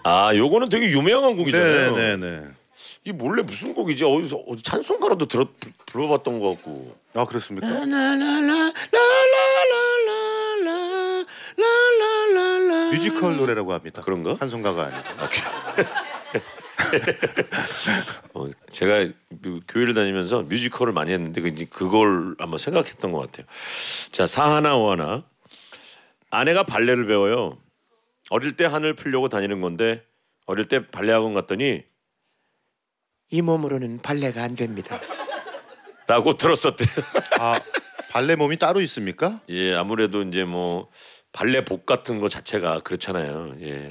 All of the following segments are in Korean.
아, 요거는 되게 유명한 곡이잖아요. 네네네. 이 몰래 무슨 곡이지? 어디서 찬송가라도 불러봤던 것 같고. 아 그렇습니까? 뮤지컬 노래라고 합니다. 그런가? 찬송가가 아니고. 제가 교회를 다니면서 뮤지컬을 많이 했는데 이제 그걸 한번 생각했던 것 같아요. 자, 사하나 오하나. 아내가 발레를 배워요. 어릴 때 한을 풀려고 다니는 건데 어릴 때 발레학원 갔더니 이 몸으로는 발레가 안 됩니다. 라고 들었었대요. 아 발레 몸이 따로 있습니까? 예, 아무래도 이제 뭐 발레복 같은 거 자체가 그렇잖아요. 예.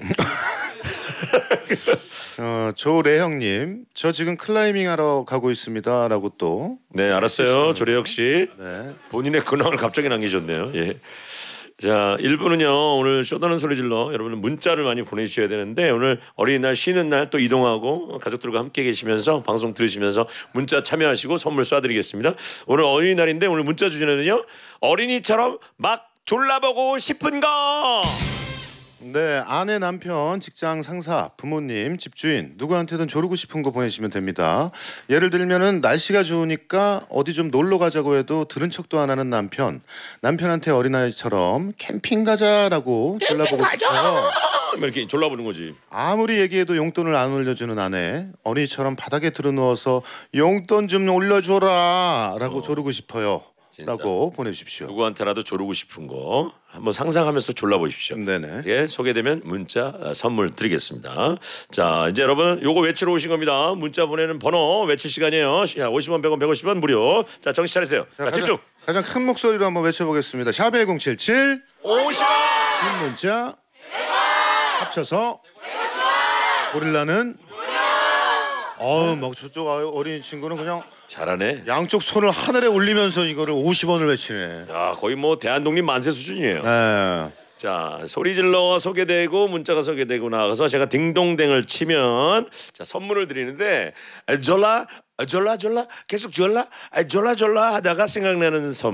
조래형님, 저 지금 클라이밍 하러 가고 있습니다라고 또. 네, 알았어요. 조래혁 씨. 네. 본인의 근황을 갑자기 남기셨네요. 예. 자, 1부는요. 오늘 쇼다는 소리 질러 여러분은 문자를 많이 보내주셔야 되는데 오늘 어린이날 쉬는 날 또 이동하고 가족들과 함께 계시면서 방송 들으시면서 문자 참여하시고 선물 쏴드리겠습니다. 오늘 어린이날인데 오늘 문자 주제는요. 어린이처럼 막 졸라보고 싶은 거. 네, 아내, 남편, 직장 상사, 부모님, 집주인 누구한테든 조르고 싶은 거 보내시면 됩니다. 예를 들면은 날씨가 좋으니까 어디 좀 놀러 가자고 해도 들은 척도 안 하는 남편한테 어린아이처럼 캠핑 가자라고 졸라보고 싶어요. 이렇게 졸라보는 거지. 아무리 얘기해도 용돈을 안 올려주는 아내, 어린이처럼 바닥에 들어누워서 용돈 좀 올려줘라라고 조르고 싶어요. 진짜. 라고 보내주십시오. 누구한테라도 조르고 싶은 거 한번 상상하면서 졸라보십시오. 네네. 예, 소개되면 문자 선물 드리겠습니다. 자, 이제 여러분 요거 외치러 오신 겁니다. 문자 보내는 번호 외칠 시간이에요. 50원, 100원, 150원 무료. 자, 정신 차리세요. 자, 집중. 가장 큰 목소리로 한번 외쳐보겠습니다. 샵 1077 50원. 긴 문자 합쳐서 고릴라는 막 저쪽 어린 친구는 그냥 잘하네. 양쪽 손을 하늘에 올리면서 이거를 50원을 외치네. 야, 거의 뭐 대한독립 만세 수준이에요. 네. 자, 소리질러가 소개되고 문자가 소개되고 나가서 제가 딩동댕을 치면 자, 선물을 드리는데 졸라 계속 졸라 하다가 생각나는 선물.